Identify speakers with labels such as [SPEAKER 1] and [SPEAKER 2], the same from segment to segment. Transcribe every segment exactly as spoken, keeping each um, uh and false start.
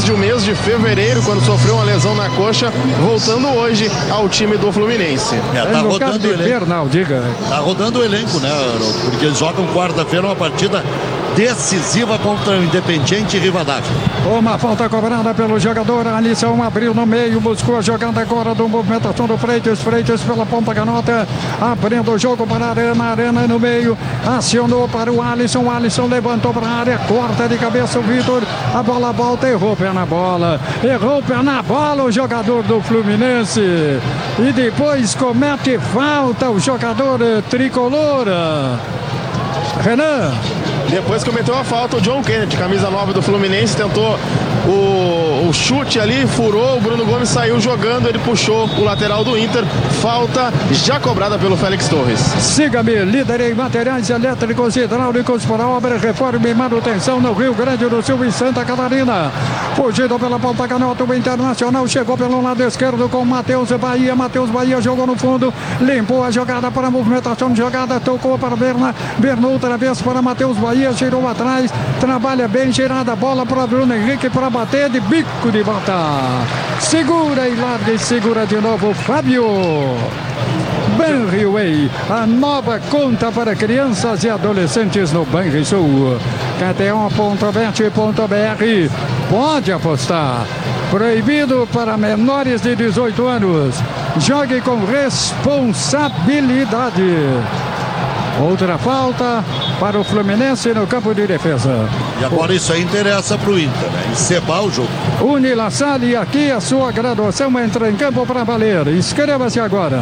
[SPEAKER 1] desde o mês de fevereiro, quando sofreu uma lesão na coxa, voltando hoje ao time do Fluminense.
[SPEAKER 2] É, tá rodando o elenco.
[SPEAKER 3] Não, diga.
[SPEAKER 2] Tá rodando o elenco, né, Haroldo? Porque eles jogam quarta-feira uma partida decisiva contra o Independiente Rivadavia.
[SPEAKER 3] Uma falta cobrada pelo jogador. Alisson abriu no meio, buscou a jogada agora do movimentação do Freitas. Freitas pela ponta canhota, abrindo o jogo para a Arana. Arana no meio, acionou para o Alisson. Alisson levantou para a área, corta de cabeça o Vitor. A bola volta, errou pé na bola. Errou pé na bola o jogador do Fluminense. E depois comete falta o jogador tricolor. Renan.
[SPEAKER 1] Depois cometeu a falta o John Kennedy, camisa nove do Fluminense, tentou o, o chute ali, furou, o Bruno Gomes saiu jogando, ele puxou o lateral do Inter, falta já cobrada pelo Félix Torres.
[SPEAKER 3] Siga-me, líder em materiais elétricos e hidráulicos para obra, reforma e manutenção no Rio Grande do Sul e Santa Catarina. Fugido pela ponta canhota, o Internacional chegou pelo lado esquerdo com Matheus Bahia, Matheus Bahia jogou no fundo, limpou a jogada para a movimentação de jogada, tocou para Berna, Berna outra vez para Matheus Bahia, girou atrás, trabalha bem, girada a bola para Bruno Henrique para bater de bico de bota. Segura e larga e segura de novo Fábio. Banriway, a nova conta para crianças e adolescentes no Banrisul. K T O ponto bet ponto B R. Pode apostar. Proibido para menores de dezoito anos. Jogue com responsabilidade. Outra falta para o Fluminense no campo de defesa.
[SPEAKER 2] E agora isso aí interessa para o Inter, né? Encebar o jogo.
[SPEAKER 3] Unila Salle, aqui a sua graduação entra em campo para valer. Inscreva-se agora.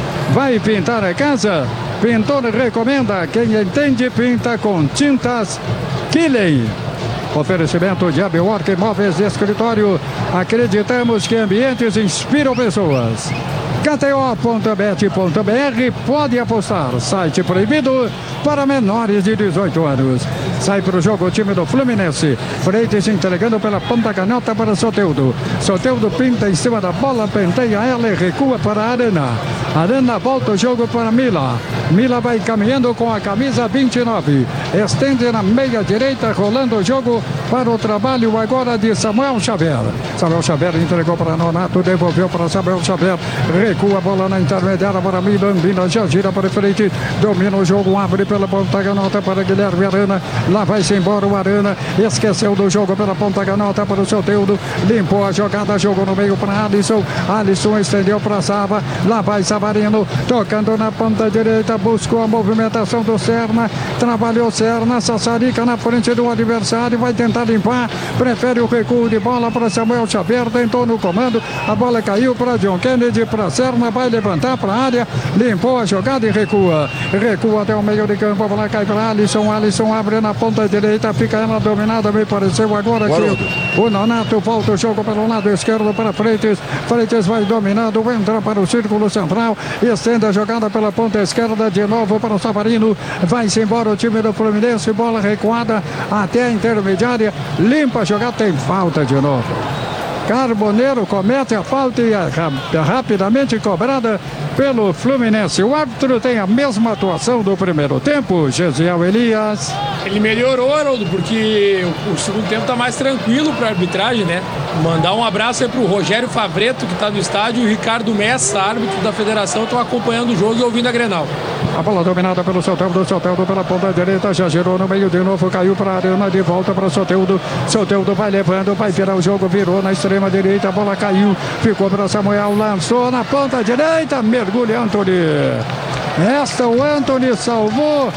[SPEAKER 3] Vai pintar a casa? Pintor recomenda. Quem entende, pinta com tintas Killen. Oferecimento de Abiwork Imóveis de Escritório. Acreditamos que ambientes inspiram pessoas. K T O ponto bet ponto B R. Pode apostar. Site proibido para menores de dezoito anos. Sai para o jogo o time do Fluminense. Freitas entregando pela ponta canhota para Soteldo. Soteldo pinta em cima da bola, penteia ela e recua para a Arana. Arana volta o jogo para Mila. Mila vai caminhando com a camisa vinte e nove. Estende na meia direita, rolando o jogo para o trabalho agora de Samuel Xavier. Samuel Xavier entregou para Nonato, devolveu para Samuel Xavier. Recua a bola na intermediária para Milan. Milan já gira para frente. Domina o jogo, abre pela ponta canhota para Guilherme Arana. Lá vai-se embora o Arana. Esqueceu do jogo pela ponta canhota para o Soteldo. Limpou a jogada, jogou no meio para Alisson. Alisson estendeu para Sava. Lá vai Savarino, tocando na ponta direita. Buscou a movimentação do Serna. Trabalhou Serna. Sassarica na frente do adversário. Vai tentar limpar. Prefere o recuo de bola para Samuel Xavier. Tentou no comando. A bola caiu para John Kennedy. Para Serna. Vai levantar para a área. Limpou a jogada e recua. Recua até o meio de campo. A bola cai para Alisson. Alisson abre na ponta direita. Fica ela dominada. Me pareceu agora que o Nonato volta o jogo pelo lado esquerdo para Freitas. Freitas vai dominando. Entra para o círculo central. Estende a jogada pela ponta esquerda. De novo para o Savarino. Vai-se embora o time do Fluminense. Bola recuada até a intermediária. Limpa a jogada. Tem falta de novo. Carboneiro comete a falta e é rapidamente cobrada pelo Fluminense. O árbitro tem a mesma atuação do primeiro tempo, Gesiel Elias.
[SPEAKER 4] Ele melhorou, Haroldo, porque o segundo tempo está mais tranquilo para a arbitragem, né? Mandar um abraço aí para o Rogério Favreto, que está no estádio, e o Ricardo Messa, árbitro da federação, estão acompanhando o jogo e ouvindo a Grenal.
[SPEAKER 3] A bola dominada pelo Soteldo, Soteldo pela ponta direita, já girou no meio de novo, caiu para a Arana, de volta para Soteldo. Soteldo vai levando, vai virar o jogo, virou na extrema direita, a bola caiu, ficou para Samuel, lançou na ponta direita, mergulha Antony. Esta o Antony salvou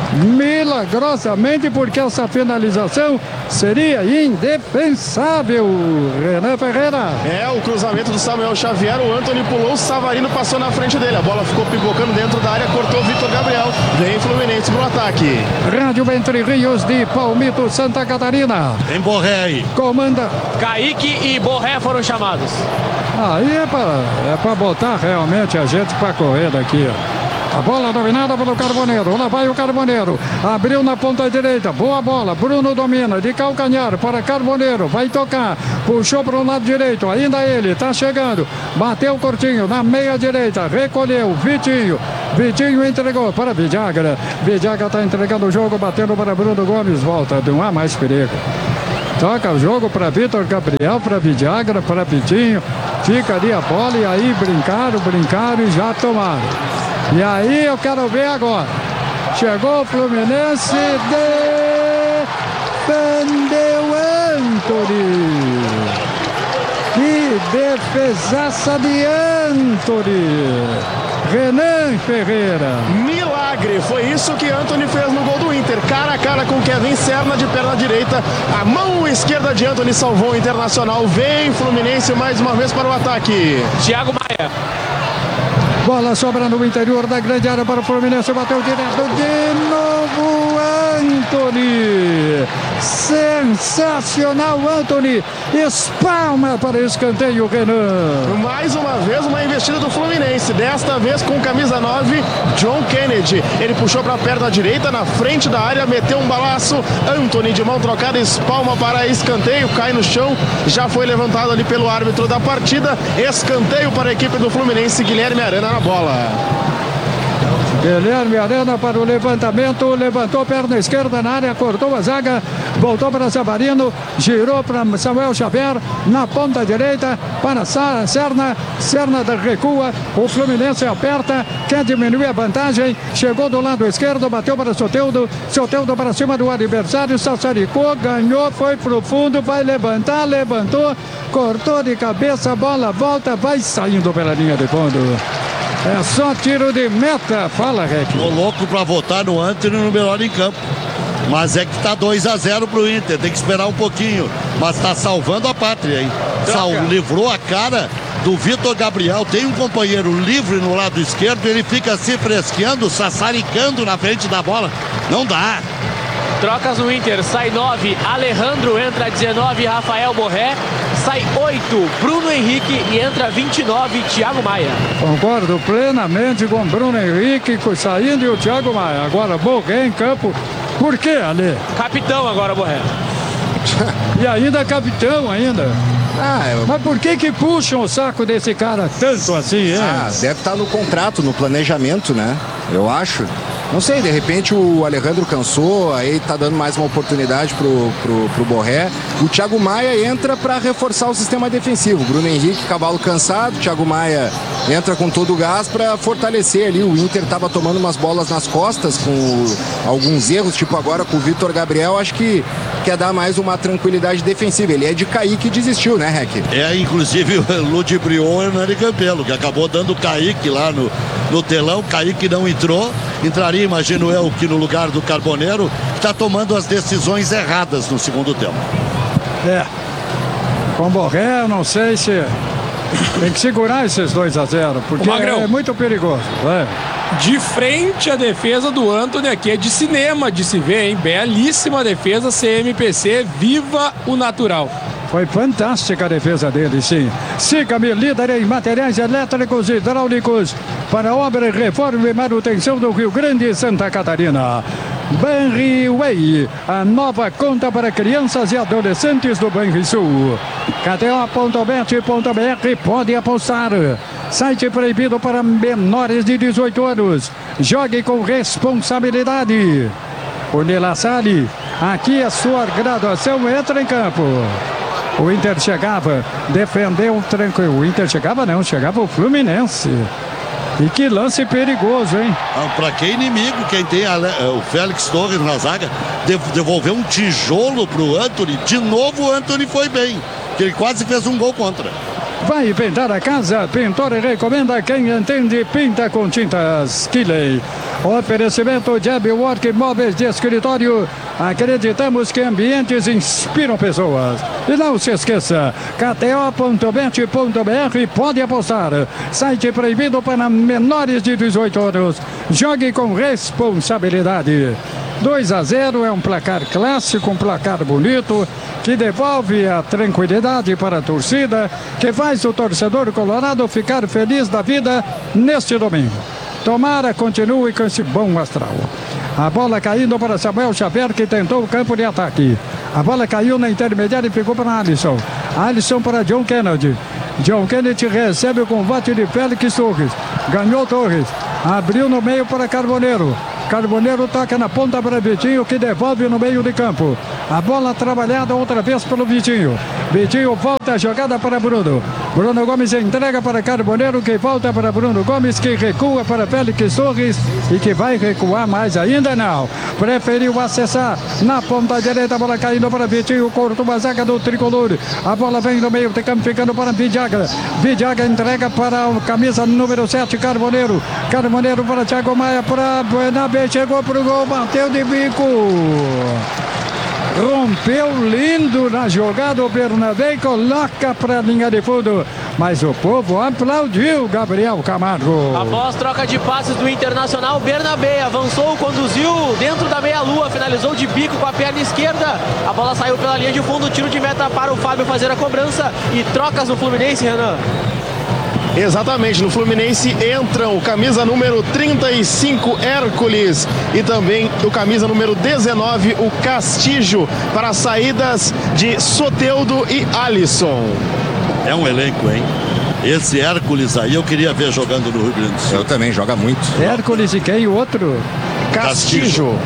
[SPEAKER 3] milagrosamente, porque essa finalização seria indefensável. Renan Ferreira.
[SPEAKER 1] É, o cruzamento do Samuel Xavier, o Antony pulou, o Savarino passou na frente dele, a bola ficou pipocando dentro da área, cortou o Vitor Gabriel, vem Fluminense pro ataque.
[SPEAKER 3] Rádio Entre Rios de Palmito, Santa Catarina.
[SPEAKER 2] Tem Borré aí.
[SPEAKER 3] Comanda
[SPEAKER 4] Kaique e Borré foram chamados.
[SPEAKER 3] Aí é para é pra botar realmente a gente para correr daqui, ó. A bola dominada pelo Carboneiro. Lá vai o Carboneiro. Abriu na ponta direita. Boa bola. Bruno domina. De calcanhar para Carboneiro. Vai tocar. Puxou para o lado direito. Ainda ele. Está chegando. Bateu curtinho na meia direita. Recolheu. Vitinho. Vitinho entregou para Vidagra. Vidagra está entregando o jogo. Batendo para Bruno Gomes. Volta. Não há mais perigo. Toca o jogo para Vitor Gabriel, para Vidagra, para Vitinho. Fica ali a bola e aí brincaram, brincaram e já tomaram. E aí eu quero ver agora. Chegou o Fluminense, defendeu Antony. Que defesaça de Antony. Renan Ferreira.
[SPEAKER 1] Milagre, foi isso que Antony fez no gol do Inter, cara a cara com Kevin Serna de perna direita, a mão esquerda de Antony salvou o Internacional. Vem Fluminense mais uma vez para o ataque.
[SPEAKER 4] Thiago Maia.
[SPEAKER 3] Bola sobra no interior da grande área para o Fluminense, bateu direto de novo Antony. Sensacional Antony, espalma para escanteio Renan.
[SPEAKER 1] Mais uma vez uma investida do Fluminense, desta vez com camisa nove, John Kennedy. Ele puxou para a perna direita, na frente da área, meteu um balaço. Antony de mão trocada, espalma para escanteio, cai no chão, já foi levantado ali pelo árbitro da partida. Escanteio para a equipe do Fluminense, Guilherme Arana na bola.
[SPEAKER 3] Guilherme Arana para o levantamento, levantou perna esquerda na área, cortou a zaga, voltou para Savarino, girou para Samuel Xavier, na ponta direita para Serna, Serna recua, o Fluminense aperta, quer diminuir a vantagem, chegou do lado esquerdo, bateu para Soteldo, Soteldo para cima do adversário, sassaricou, ganhou, foi pro fundo, vai levantar, levantou, cortou de cabeça, a bola volta, vai saindo pela linha de fundo. É só tiro de meta, fala, Rec.
[SPEAKER 2] Tô louco pra votar no Antony no melhor em campo. Mas é que tá dois a zero pro Inter, tem que esperar um pouquinho. Mas tá salvando a pátria, hein? Sal, livrou a cara do Vitor Gabriel. Tem um companheiro livre no lado esquerdo, ele fica se fresqueando, sassaricando na frente da bola. Não dá.
[SPEAKER 5] Trocas no Inter, sai nove, Alejandro, entra dezenove, Rafael Borré, sai oito, Bruno Henrique e entra vinte e nove, Thiago Maia.
[SPEAKER 3] Concordo plenamente com Bruno Henrique saindo e o Thiago Maia. Agora Borré em campo, por quê, Ale?
[SPEAKER 5] Capitão agora, Borré.
[SPEAKER 3] E ainda capitão ainda.
[SPEAKER 6] Ah, eu...
[SPEAKER 3] Mas por que que puxam o saco desse cara tanto assim, hein?
[SPEAKER 6] Ah, deve estar no contrato, no planejamento, né? Eu acho. Não sei, de repente o Alejandro cansou, aí tá dando mais uma oportunidade pro, pro, pro Borré. O Thiago Maia entra para reforçar o sistema defensivo. Bruno Henrique, cavalo cansado, Thiago Maia entra com todo o gás para fortalecer ali. O Inter tava tomando umas bolas nas costas com o, alguns erros, tipo agora com o Vitor Gabriel, acho que quer dar mais uma tranquilidade defensiva. Ele é de Kaique e desistiu, né, Rec?
[SPEAKER 2] É, inclusive ludibriou o Hernani Campelo, que acabou dando o Kaique lá no, no telão. Kaique não entrou, entraria, imagino eu, que no lugar do Carboneiro, está tomando as decisões erradas no segundo tempo.
[SPEAKER 3] É, com Borré, eu não sei se tem que segurar esses dois a zero, porque é muito perigoso. Vai.
[SPEAKER 4] De frente a defesa do Antony aqui é de cinema de se ver, hein? Belíssima defesa, C M P C, viva o natural.
[SPEAKER 3] Foi fantástica a defesa dele, sim. Siga-me, líder em materiais elétricos e hidráulicos para obra, reforma e manutenção do Rio Grande e Santa Catarina. Banriway, a nova conta para crianças e adolescentes do Banrisul. K T O ponto bet ponto B R, pode apostar. Site proibido para menores de dezoito anos. Jogue com responsabilidade. O Nila Sali, aqui a sua graduação entra em campo. O Inter chegava, defendeu tranquilo. O Inter chegava não, chegava o Fluminense. E que lance perigoso, hein?
[SPEAKER 2] Ah, para que inimigo, quem tem a, o Félix Torres na zaga, devolveu um tijolo pro Antony. De novo o Antony foi bem, que ele quase fez um gol contra.
[SPEAKER 3] Vai pintar a casa, pintor recomenda, quem entende, pinta com tintas Kiley. Oferecimento de Work Móveis de Escritório. Acreditamos que ambientes inspiram pessoas. E não se esqueça, K T O ponto bet ponto B R, pode apostar. Site proibido para menores de dezoito anos. Jogue com responsabilidade. dois a zero é um placar clássico, um placar bonito, que devolve a tranquilidade para a torcida, que faz o torcedor colorado ficar feliz da vida neste domingo. Tomara continue com esse bom astral. A bola caindo para Samuel Xavier, que tentou o campo de ataque. A bola caiu na intermediária e ficou para Alisson. Alisson para John Kennedy. John Kennedy recebe o combate de Félix Torres. Ganhou Torres. Abriu no meio para Carboneiro. Carboneiro toca na ponta para Vitinho, que devolve no meio de campo. A bola trabalhada outra vez pelo Vitinho. Vitinho volta a jogada para Bruno. Bruno Gomes entrega para Carboneiro, que volta para Bruno Gomes, que recua para Félix Torres e que vai recuar mais ainda não. Preferiu acessar na ponta direita, a bola caindo para Vitinho, cortou a zaga do tricolor. A bola vem no meio de campo, ficando para Vidiaga. Vidiaga entrega para o camisa número sete, Carboneiro. Carboneiro para Thiago Maia, para Bernabé, chegou para o gol, bateu de bico. Rompeu lindo na jogada o Bernabé e coloca para a linha de fundo. Mas o povo aplaudiu Gabriel Camargo.
[SPEAKER 5] Após troca de passes do Internacional, Bernabé avançou, conduziu dentro da meia-lua, finalizou de bico com a perna esquerda. A bola saiu pela linha de fundo, tiro de meta para o Fábio fazer a cobrança. E trocas no Fluminense, Renan.
[SPEAKER 1] Exatamente, no Fluminense entram o camisa número trinta e cinco, Hércules, e também o camisa número dezenove, o Castilho, para as saídas de Soteldo e Alisson.
[SPEAKER 2] É um elenco, hein? Esse Hércules aí eu queria ver jogando no Rio Grande do Sul.
[SPEAKER 6] Eu também, joga muito.
[SPEAKER 3] Hércules e quem? O outro?
[SPEAKER 1] Castilho.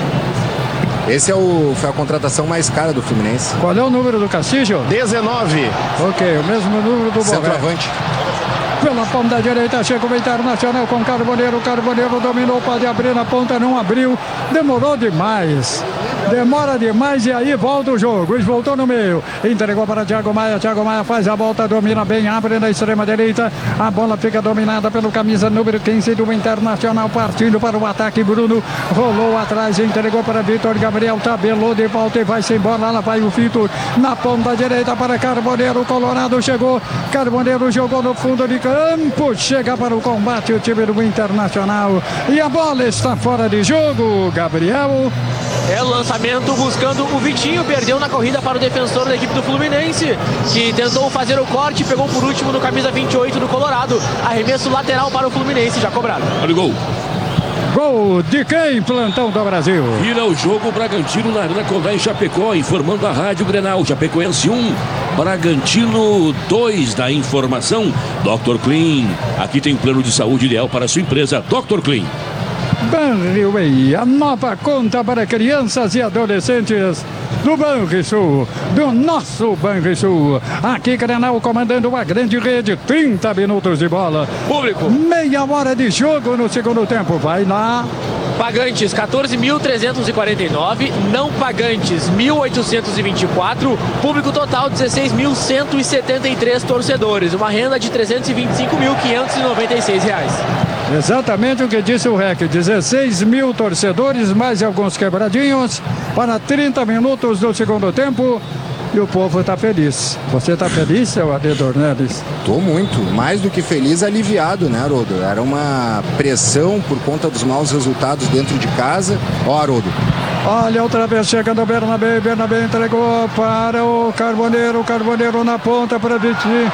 [SPEAKER 6] Esse é o, foi a contratação mais cara do Fluminense.
[SPEAKER 3] Qual é o número do Castilho?
[SPEAKER 1] dezenove.
[SPEAKER 3] Ok, o mesmo número do Borré.
[SPEAKER 6] Centroavante.
[SPEAKER 3] Pela ponta direita chega o Internacional com Carboneiro. Carboneiro dominou, pode abrir na ponta, não abriu. Demorou demais. Demora demais e aí volta o jogo. Ele voltou no meio. Entregou para Thiago Maia. Thiago Maia faz a volta, domina bem, abre na extrema direita. A bola fica dominada pelo camisa número quinze do Internacional. Partindo para o ataque. Bruno rolou atrás, entregou para Vitor Gabriel. Tabelou de volta e vai-se embora. Lá vai o Vitor na ponta direita para Carboneiro. Colorado chegou. Carboneiro jogou no fundo de campo. Chega para o combate o time do Internacional. E a bola está fora de jogo, Gabriel.
[SPEAKER 5] É o lançamento buscando o Vitinho, perdeu na corrida para o defensor da equipe do Fluminense, que tentou fazer o corte, pegou por último no camisa vinte e oito do Colorado. Arremesso lateral para o Fluminense, já cobrado.
[SPEAKER 7] Olha o gol.
[SPEAKER 3] Gol de quem, plantão do Brasil?
[SPEAKER 7] Vira o jogo Bragantino na Arena Condá em Chapecó, informando a Rádio Grenal. Chapecoense um, Bragantino dois da informação. doutor Clean, aqui tem plano de saúde ideal para a sua empresa, doutor Clean.
[SPEAKER 3] Banriway, a nova conta para crianças e adolescentes do Banrisul, do nosso Banrisul. Aqui, Grenal comandando uma grande rede, trinta minutos de bola.
[SPEAKER 5] Público.
[SPEAKER 3] Meia hora de jogo no segundo tempo, vai lá.
[SPEAKER 5] Pagantes quatorze mil trezentos e quarenta e nove, não pagantes mil oitocentos e vinte e quatro, público total dezesseis mil cento e setenta e três torcedores, uma renda de trezentos e vinte e cinco mil quinhentos e noventa e seis reais.
[SPEAKER 3] Exatamente o que disse o R E C, dezesseis mil torcedores, mais alguns quebradinhos, para trinta minutos do segundo tempo. E o povo está feliz. Você está feliz, seu Adedor Neves?
[SPEAKER 6] Tô muito, mais do que feliz, aliviado, né, Haroldo? Era uma pressão por conta dos maus resultados dentro de casa. Ó, Haroldo.
[SPEAKER 3] Olha, outra vez chegando o Bernabé. Bernabé entregou para o Carboneiro. Carboneiro na ponta para Vitinho.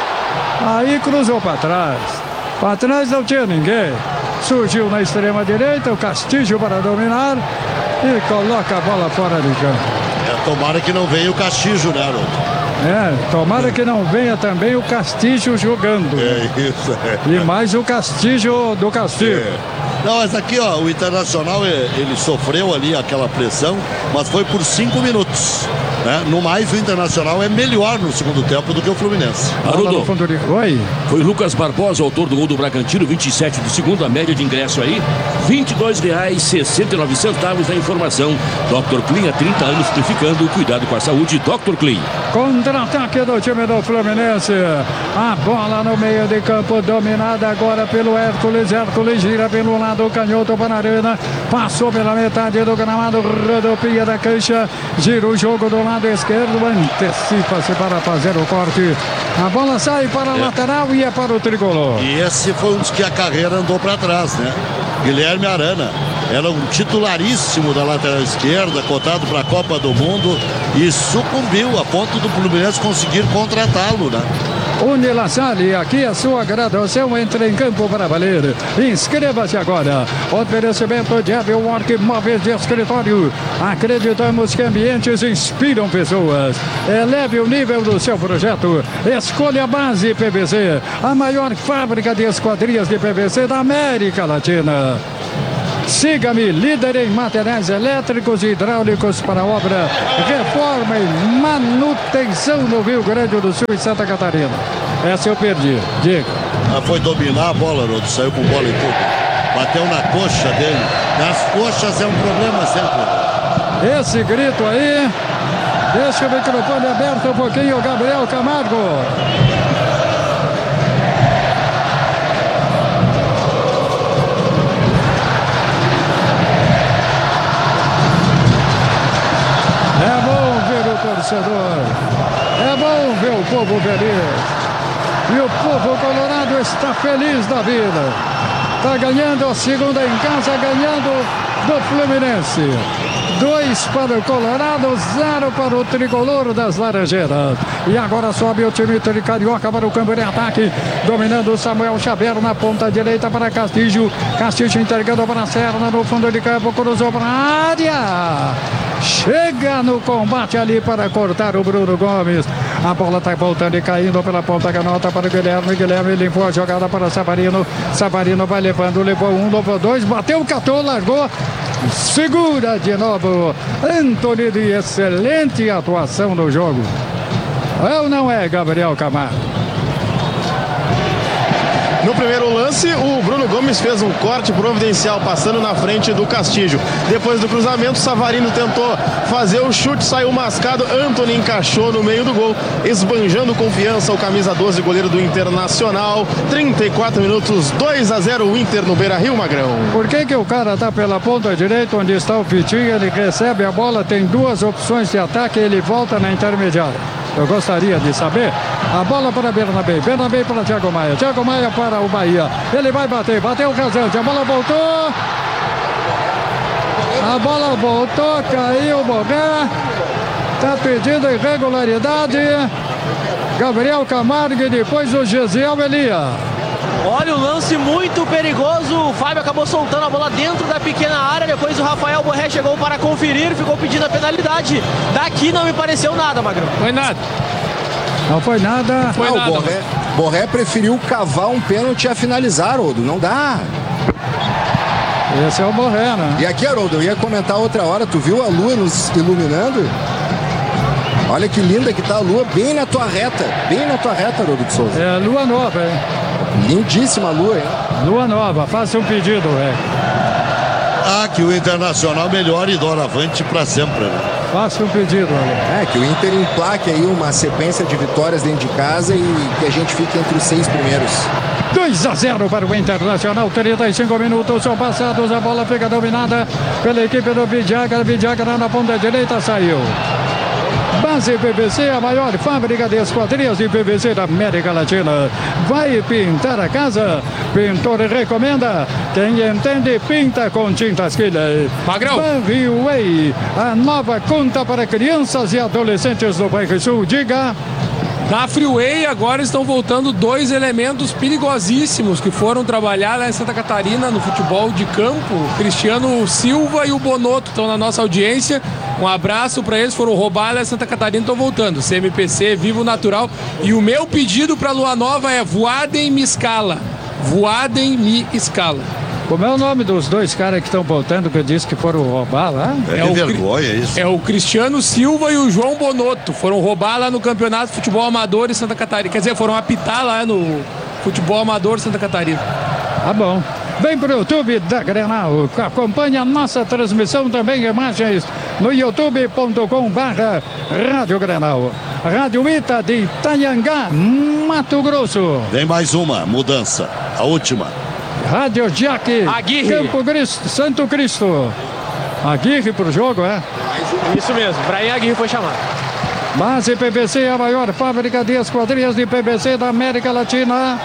[SPEAKER 3] Aí cruzou para trás. Para trás não tinha ninguém. Surgiu na extrema direita o Castilho para dominar e coloca a bola fora de campo.
[SPEAKER 2] É, tomara que não venha o Castilho, né, Haroldo?
[SPEAKER 3] É, tomara que não venha também o Castilho jogando.
[SPEAKER 2] É isso, é.
[SPEAKER 3] E mais o Castilho do Castilho.
[SPEAKER 2] É. Não, mas aqui, ó, o Internacional, ele sofreu ali aquela pressão, mas foi por cinco minutos. Né? No mais, o Internacional é melhor no segundo tempo do que o Fluminense.
[SPEAKER 7] Haroldo,
[SPEAKER 3] de... Oi.
[SPEAKER 7] Foi Lucas Barbosa, autor do gol do Bragantino, vinte e sete do segundo, a média de ingresso aí, vinte e dois reais e sessenta e nove centavos da informação. doutor Clean, há trinta anos certificando, cuidado com a saúde, doutor Clean.
[SPEAKER 3] Contra-ataque do time do Fluminense. A bola no meio de campo, dominada agora pelo Hércules. Hércules gira pelo lado canhoto para a arena. Passou pela metade do gramado, rodopia da cancha. Gira o jogo do lado esquerdo. Antecipa-se para fazer o corte. A bola sai para a é. lateral e é para o tricolor.
[SPEAKER 2] E esse foi um dos que a carreira andou para trás, né? Guilherme Arana. Era um titularíssimo da lateral esquerda, cotado para a Copa do Mundo e sucumbiu a ponto do Fluminense conseguir contratá-lo, né?
[SPEAKER 3] Unilassale, aqui a sua graduação entra em campo para valer. Inscreva-se agora. Oferecimento de Abbey Work Móveis de Escritório. Acreditamos que ambientes inspiram pessoas. Eleve o nível do seu projeto. Escolha a Base P V C, a maior fábrica de esquadrias de P V C da América Latina. Siga-me, líder em materiais elétricos e hidráulicos para obra, reforma e manutenção no Rio Grande do Sul e Santa Catarina. Essa eu perdi. Diga.
[SPEAKER 2] Ah, foi dominar a bola, Haroldo. Saiu com bola e tudo. Bateu na coxa dele. Nas coxas é um problema sempre.
[SPEAKER 3] Esse grito aí. Deixa o microfone aberto um pouquinho, Gabriel Camargo. É bom ver o torcedor. É bom ver o povo feliz. E o povo colorado está feliz da vida. Está ganhando a segunda em casa, ganhando do Fluminense. Dois para o Colorado, zero para o tricolor das Laranjeiras. E agora sobe o time Carioca para o campo de ataque, dominando o Samuel Xavier na ponta direita para Castilho. Castilho entregando para a Serna no fundo de campo, cruzou para a área. Chega no combate ali para cortar o Bruno Gomes. A bola está voltando e caindo pela ponta canota para o Guilherme. Guilherme limpou a jogada para Savarino. Savarino vai levando, levou um, levou dois, bateu, catou, largou. Segura de novo Antony, de excelente atuação no jogo. É ou não é, Gabriel Camargo?
[SPEAKER 1] No primeiro lance, o Bruno Gomes fez um corte providencial, passando na frente do Castilho. Depois do cruzamento, Savarino tentou fazer o chute, saiu mascado. Antony encaixou no meio do gol, esbanjando confiança o camisa doze, goleiro do Internacional. trinta e quatro minutos, dois a zero o Inter no Beira-Rio, Magrão.
[SPEAKER 3] Por que que o cara tá pela ponta direita, onde está o Pitinho? Ele recebe a bola, tem duas opções de ataque, ele volta na intermediária. Eu gostaria de saber. A bola para Bernabé. Bernabé para Thiago Maia. Thiago Maia para o Bahia. Ele vai bater. Bateu o Casante. A bola voltou. A bola voltou. Caiu o Borré. Está pedindo irregularidade. Gabriel Camargo e depois o Gesiel Elia.
[SPEAKER 5] Olha o lance muito perigoso. O Fábio acabou soltando a bola dentro da pequena área. Depois o Rafael Borré chegou para conferir. Ficou pedindo a penalidade. Daqui não me pareceu nada, Magrão.
[SPEAKER 4] Foi nada.
[SPEAKER 3] Não foi nada.
[SPEAKER 6] Foi
[SPEAKER 3] não,
[SPEAKER 6] nada. O Borré, Borré preferiu cavar um pênalti a finalizar, Haroldo. Não dá.
[SPEAKER 3] Esse é o Borré, né?
[SPEAKER 6] E aqui, Haroldo, eu ia comentar outra hora. Tu viu a lua nos iluminando? Olha que linda que tá a lua, bem na tua reta. Bem na tua reta, Haroldo de Souza.
[SPEAKER 3] É lua nova, hein?
[SPEAKER 6] Lindíssima a lua, hein?
[SPEAKER 3] Lua nova. Faça um pedido, é.
[SPEAKER 2] Ah, que o Internacional melhore doravante para sempre, né?
[SPEAKER 3] Faça um pedido, olha.
[SPEAKER 6] É, que o Inter emplaque aí uma sequência de vitórias dentro de casa e que a gente fique entre os seis primeiros.
[SPEAKER 3] dois a zero para o Internacional, trinta e cinco minutos são passados, a bola fica dominada pela equipe do Vidiaga. Vidiaga na ponta direita saiu. Base P V C, a maior fábrica de esquadrias de P V C da América Latina. Vai pintar a casa? Pintor recomenda. Quem entende, pinta com tintas Killer.
[SPEAKER 4] Magrão.
[SPEAKER 3] Barriway, a nova conta para crianças e adolescentes do Bairro Sul. Diga.
[SPEAKER 4] Na Freeway agora estão voltando dois elementos perigosíssimos que foram trabalhar lá em Santa Catarina no futebol de campo. O Cristiano Silva e o Bonotto estão na nossa audiência. Um abraço para eles, foram roubar lá em Santa Catarina e estão voltando. C M P C, Vivo Natural. E o meu pedido para Lua Nova é voadem me escala. Voadem me escala.
[SPEAKER 3] Como é o nome dos dois caras que estão voltando, que eu disse que foram roubar lá?
[SPEAKER 2] É,
[SPEAKER 4] É
[SPEAKER 2] que
[SPEAKER 4] o
[SPEAKER 2] vergonha isso.
[SPEAKER 4] É o Cristiano Silva e o João Bonotto. Foram roubar lá no Campeonato de Futebol Amador em Santa Catarina. Quer dizer, foram apitar lá no Futebol Amador Santa Catarina.
[SPEAKER 3] Tá bom. Vem pro YouTube da Grenal. Acompanhe a nossa transmissão também, imagens no youtube ponto com barra Rádio Grenal. Rádio Ita de Itanhangá, Mato Grosso.
[SPEAKER 2] Vem mais uma mudança. A última.
[SPEAKER 3] Rádio Jaque,
[SPEAKER 5] Aguirre.
[SPEAKER 3] Campo Cristo, Santo Cristo. Aguirre pro jogo, é?
[SPEAKER 5] Isso mesmo, Brian Aguirre foi chamado.
[SPEAKER 3] Base P V C, a maior fábrica de esquadrias de P V C da América Latina.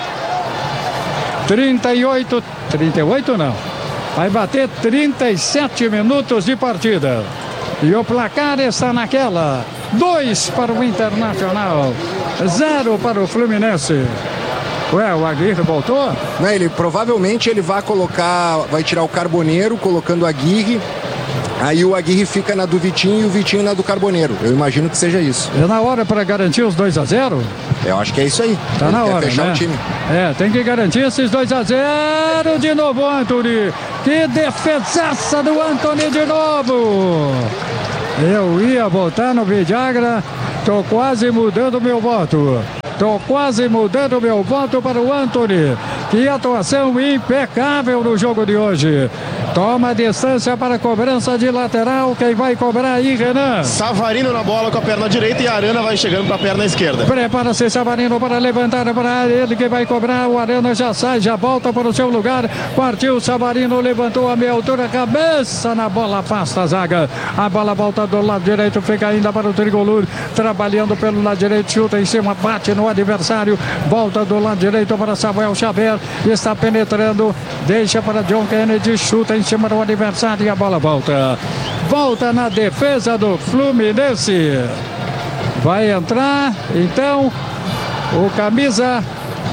[SPEAKER 3] trinta e oito, trinta e oito não. Vai bater trinta e sete minutos de partida. E o placar está naquela. dois para o Internacional, zero para o Fluminense. Ué, o Aguirre voltou?
[SPEAKER 6] Não, ele provavelmente ele vai colocar, vai tirar o Carboneiro, colocando a Aguirre. Aí o Aguirre fica na do Vitinho e o Vitinho na do Carboneiro. Eu imagino que seja isso.
[SPEAKER 3] É na hora para garantir os dois a zero?
[SPEAKER 6] Eu acho que é isso aí.
[SPEAKER 3] Tá
[SPEAKER 6] Ele
[SPEAKER 3] na
[SPEAKER 6] quer
[SPEAKER 3] hora,
[SPEAKER 6] fechar
[SPEAKER 3] né?
[SPEAKER 6] o time.
[SPEAKER 3] É, tem que garantir esses dois a zero de novo, Antony. Que defesaça do Antony de novo. Eu ia votar no Vidagra, tô quase mudando meu voto. Tô quase mudando meu voto para o Antony. Que atuação impecável no jogo de hoje. Toma a distância para a cobrança de lateral. Quem vai cobrar aí, Renan?
[SPEAKER 1] Savarino na bola com a perna direita e a Arana vai chegando para a perna esquerda.
[SPEAKER 3] Prepara-se Savarino para levantar para ele que vai cobrar. O Arana já sai, já volta para o seu lugar. Partiu Savarino, levantou a meia altura, cabeça na bola, afasta a zaga. A bola volta do lado direito, fica ainda para o Tricolor. Trabalhando pelo lado direito, chuta em cima, bate no adversário. Volta do lado direito para Samuel Xavier. Está penetrando, deixa para John Kennedy, chuta em cima do adversário e a bola volta. Volta na defesa do Fluminense. Vai entrar, então, o camisa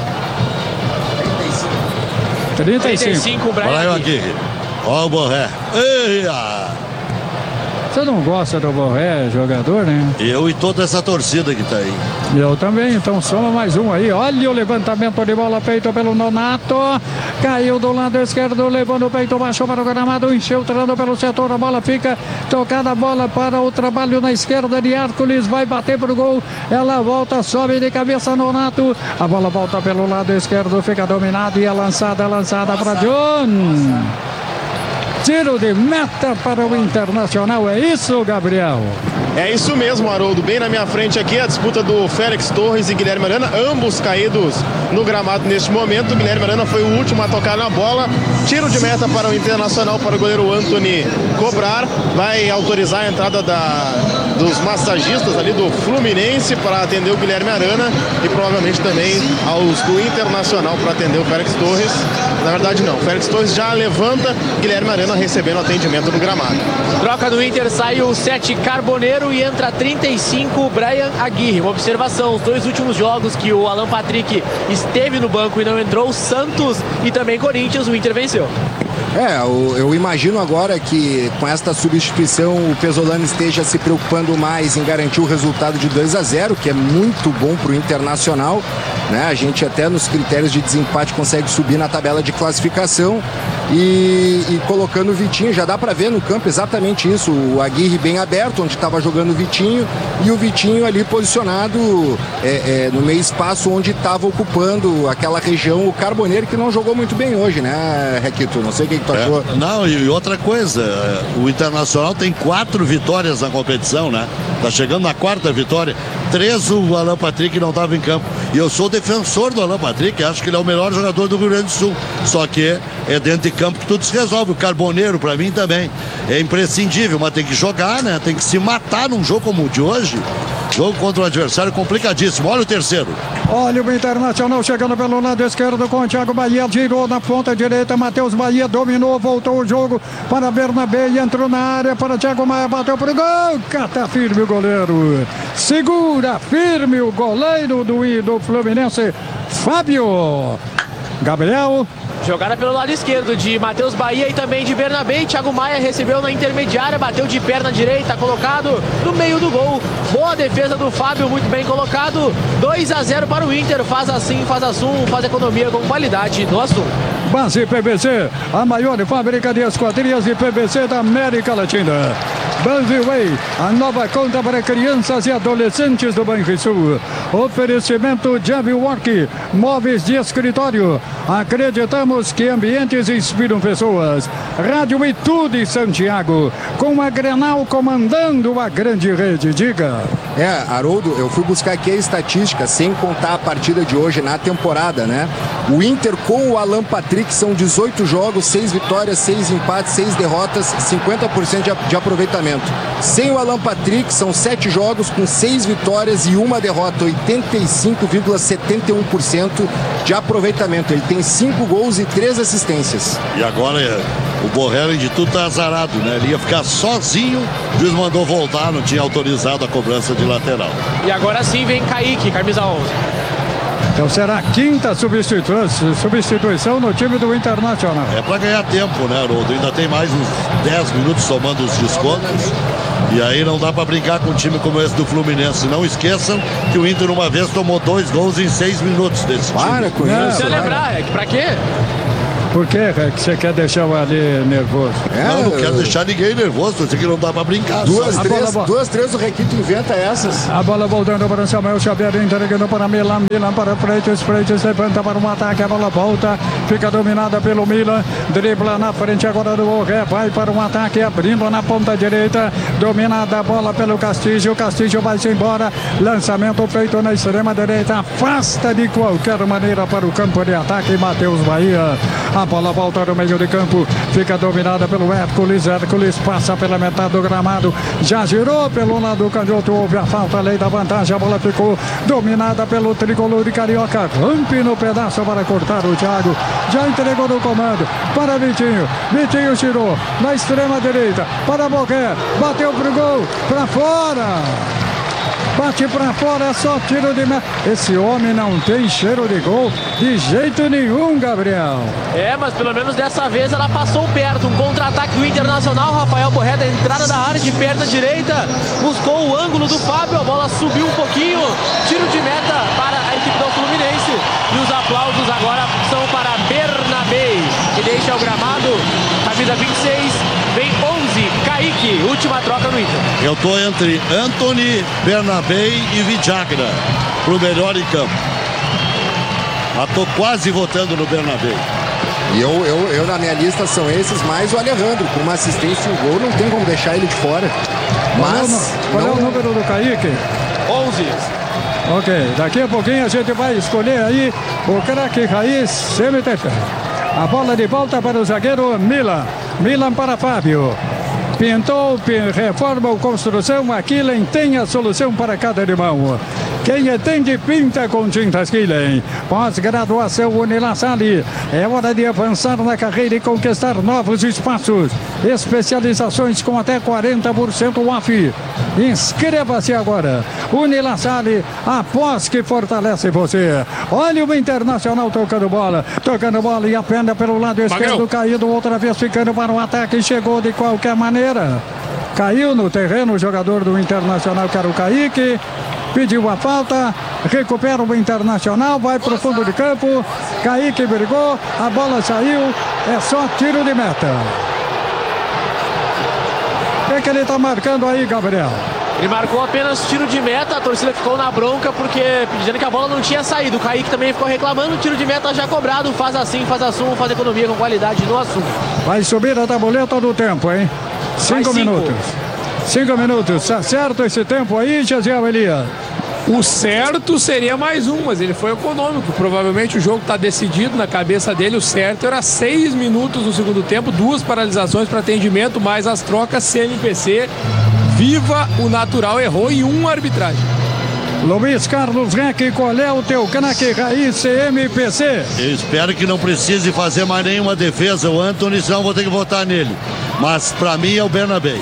[SPEAKER 3] trinta e cinco.
[SPEAKER 2] Olha aí o Aguirre. Olha o Borré. Eia!
[SPEAKER 3] Você não gosta do Borré, jogador, né?
[SPEAKER 2] Eu e toda essa torcida que tá aí.
[SPEAKER 3] Eu também, então soma mais um aí. Olha o levantamento de bola feito pelo Nonato. Caiu do lado esquerdo, levando o peito, baixou para o gramado, enxertando pelo setor. A bola fica tocada, a bola para o trabalho na esquerda de Hércules. Vai bater para o gol. Ela volta, sobe de cabeça Nonato. A bola volta pelo lado esquerdo, fica dominada e é lançada, lançada para John. Tiro de meta para o Internacional, é isso, Gabriel?
[SPEAKER 1] É isso mesmo, Haroldo. Bem na minha frente aqui a disputa do Félix Torres e Guilherme Arana, ambos caídos no gramado neste momento. Guilherme Arana foi o último a tocar na bola. Tiro de meta para o Internacional, para o goleiro Antony cobrar. Vai autorizar a entrada da, dos massagistas ali do Fluminense para atender o Guilherme Arana e provavelmente também aos do Internacional para atender o Félix Torres. Na verdade não, o Félix Torres já levanta, Guilherme Arana recebendo atendimento no gramado.
[SPEAKER 5] Troca do Inter, sai o sete Carboneiro e entra trinta e cinco Brian Aguirre. Uma observação, os dois últimos jogos que o Alan Patrick esteve no banco e não entrou, Santos e também Corinthians, o Inter venceu.
[SPEAKER 6] É, eu, eu imagino agora que com esta substituição o Pesolano esteja se preocupando mais em garantir o resultado de dois a zero, que é muito bom para o Internacional, né? A gente até nos critérios de desempate consegue subir na tabela de classificação e, e colocando o Vitinho, já dá para ver no campo exatamente isso, o Aguirre bem aberto, onde estava jogando o Vitinho, e o Vitinho ali posicionado é, é, no meio espaço onde estava ocupando aquela região, o Carboneiro, que não jogou muito bem hoje, né, Requito? Não sei o que, que tu achou.
[SPEAKER 2] É, não, e outra coisa, o Internacional tem quatro vitórias na competição, né? Tá chegando na quarta vitória. Três o Alan Patrick não estava em campo. E eu sou defensor do Alan Patrick, acho que ele é o melhor jogador do Rio Grande do Sul. Só que é dentro de campo que tudo se resolve. O Carboneiro, para mim, também é imprescindível, mas tem que jogar, né? Tem que se matar num jogo como o de hoje. Jogo contra um adversário complicadíssimo. Olha o terceiro.
[SPEAKER 3] Olha o Internacional chegando pelo lado esquerdo com o Thiago Bahia, girou na ponta direita, Matheus Bahia dominou, voltou o jogo para Bernabé e entrou na área para Thiago Maia, bateu para o gol, cata firme o goleiro, segura firme o goleiro do, do Fluminense, Fábio. Gabriel.
[SPEAKER 5] Jogada pelo lado esquerdo de Matheus Bahia e também de Bernabé. Thiago Maia recebeu na intermediária, bateu de perna direita, colocado no meio do gol. Boa defesa do Fábio, muito bem colocado. dois a zero para o Inter. Faz assim, faz assum, faz economia com qualidade no assunto.
[SPEAKER 3] Base P V C, a maior fábrica de esquadrias de P V C da América Latina. Banriway, a nova conta para crianças e adolescentes do Banrisul. Oferecimento Javi Work, móveis de escritório. Acreditamos que ambientes inspiram pessoas. Rádio Itu de Santiago, com a Grenal comandando a grande rede. Diga.
[SPEAKER 6] É, Haroldo, eu fui buscar aqui a estatística, sem contar a partida de hoje na temporada, né? O Inter com o Alan Patrick são dezoito jogos, seis vitórias, seis empates, seis derrotas, cinquenta por cento de aproveitamento. Sem o Alan Patrick são sete jogos com seis vitórias e uma derrota, oitenta e cinco vírgula setenta e um por cento de aproveitamento. Ele tem cinco gols e três assistências.
[SPEAKER 2] E agora o Borrelli de tudo tá azarado, né? Ele ia ficar sozinho, o juiz mandou voltar, não tinha autorizado a cobrança de lateral.
[SPEAKER 5] E agora sim vem Kaique, camisa onze.
[SPEAKER 3] Então será a quinta substituição, substituição no time do Internacional.
[SPEAKER 2] É para ganhar tempo, né, Haroldo? Ainda tem mais uns dez minutos somando os descontos. E aí não dá para brincar com um time como esse do Fluminense. Não esqueçam que o Inter uma vez tomou dois gols em seis minutos desse time.
[SPEAKER 6] Para com
[SPEAKER 3] Não,
[SPEAKER 6] isso.
[SPEAKER 5] Você lembrar, é que pra quê?
[SPEAKER 3] Por que é que você quer deixar o ali nervoso?
[SPEAKER 6] É,
[SPEAKER 2] Não, não quero deixar ninguém nervoso, eu sei que não dá pra brincar.
[SPEAKER 6] Duas,
[SPEAKER 3] A
[SPEAKER 6] três,
[SPEAKER 3] bola, bola.
[SPEAKER 6] duas, três, o Requito inventa essas.
[SPEAKER 3] A bola voltando para o Samuel Xavier, entregando para Milan, Milan para frente, frente, levanta para um ataque, a bola volta, fica dominada pelo Milan, dribla na frente agora do Borré, vai para um ataque, abrindo na ponta direita, dominada a bola pelo Castilho, o Castilho vai-se embora, lançamento feito na extrema direita, afasta de qualquer maneira para o campo de ataque, Matheus Bahia, a bola volta no meio de campo, fica dominada pelo Hércules, Hércules passa pela metade do gramado, já girou pelo lado canhoto, houve a falta, lei da vantagem, a bola ficou dominada pelo tricolor de Carioca, rompe no pedaço para cortar o Thiago, já entregou no comando, para Vitinho, Vitinho tirou, na extrema direita, para Borré, bateu pro gol, para fora! Bate pra fora, é só tiro de meta. Esse homem não tem cheiro de gol de jeito nenhum, Gabriel.
[SPEAKER 5] É, mas pelo menos dessa vez ela passou perto. Um contra-ataque do Internacional. Rafael Borré da entrada da área de perna direita. Buscou o ângulo do Fábio. A bola subiu um pouquinho. Tiro de meta para a equipe do Fluminense. E os aplausos agora são para Bernabei, que deixa o gramado. Camisa vinte e seis. Vem onze. Kaique. Última troca no Inter.
[SPEAKER 2] Eu tô entre Antony, Bernabei e Vidagra pro melhor em campo. Mas tô quase votando no Bernabei.
[SPEAKER 6] E eu, eu, eu, na minha lista, são esses, mais o Alejandro. Com uma assistência e um gol, não tem como deixar ele de fora. Mas...
[SPEAKER 3] Qual é o
[SPEAKER 6] não...
[SPEAKER 3] número do Kaique?
[SPEAKER 5] onze.
[SPEAKER 3] Ok, daqui a pouquinho a gente vai escolher aí o craque raiz semi-terceiro. A bola de volta para o zagueiro Milan. Milan para Fábio. Pintou, reforma ou construção, a Killen tem a solução para cada irmão. Quem entende, pinta com tintas Killen. Pós-graduação Unilassale. É hora de avançar na carreira e conquistar novos espaços. Especializações com até quarenta por cento off. Inscreva-se agora. Unilassale, após que fortalece você. Olha o Internacional tocando bola. Tocando bola e a perna pelo lado esquerdo, caído, outra vez ficando para o ataque. Chegou de qualquer maneira. Caiu no terreno o jogador do Internacional, que era o Kaique. Pediu a falta, recupera o Internacional, vai para o fundo de campo. Kaique brigou, a bola saiu, é só tiro de meta. O que é que ele está marcando aí, Gabriel?
[SPEAKER 5] Ele marcou apenas tiro de meta, a torcida ficou na bronca porque dizendo que a bola não tinha saído. O Kaique também ficou reclamando, tiro de meta já cobrado. Faz assim, faz assunto, faz economia com qualidade no assunto.
[SPEAKER 3] Vai subir a tabuleta do tempo, hein? Cinco, cinco minutos. Cinco minutos. Tá certo esse tempo aí, Jaziel Elias?
[SPEAKER 4] O certo seria mais um, mas ele foi econômico. Provavelmente o jogo está decidido na cabeça dele. O certo era seis minutos no segundo tempo, duas paralisações para atendimento, mais as trocas C M P C. Viva o natural, errou em uma arbitragem.
[SPEAKER 3] Luiz Carlos Reck, qual é o teu craque raiz C M P C?
[SPEAKER 2] Eu espero que não precise fazer mais nenhuma defesa. O Antony, senão vou ter que votar nele. Mas pra mim é o Bernabei.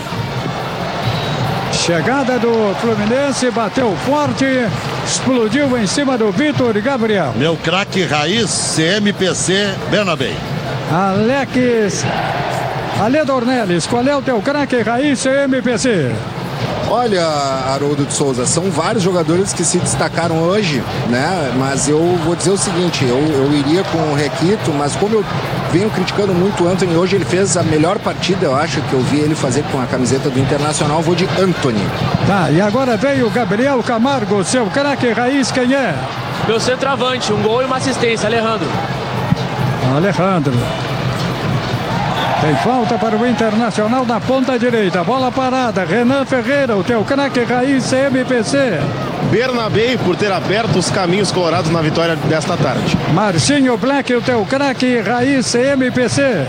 [SPEAKER 3] Chegada do Fluminense, bateu forte, explodiu em cima do Vitor Gabriel.
[SPEAKER 2] Meu craque raiz, C M P C, Bernabei.
[SPEAKER 3] Alex, Ale Dornelles, qual é o teu craque raiz C M P C?
[SPEAKER 6] Olha, Haroldo de Souza, são vários jogadores que se destacaram hoje, né? Mas eu vou dizer o seguinte, eu, eu iria com o Requito, mas como eu venho criticando muito o Antony, hoje ele fez a melhor partida, eu acho, que eu vi ele fazer com a camiseta do Internacional, vou de Antony.
[SPEAKER 3] Tá, e agora veio o Gabriel Camargo, seu craque raiz, quem é?
[SPEAKER 5] Meu centroavante, um gol e uma assistência, Alejandro.
[SPEAKER 3] Alejandro. Tem falta para o Internacional na ponta direita. Bola parada. Renan Ferreira, o teu craque raiz C M P C.
[SPEAKER 1] Bernabei, por ter aberto os caminhos colorados na vitória desta tarde.
[SPEAKER 3] Marcinho Black, o teu craque raiz C M P C.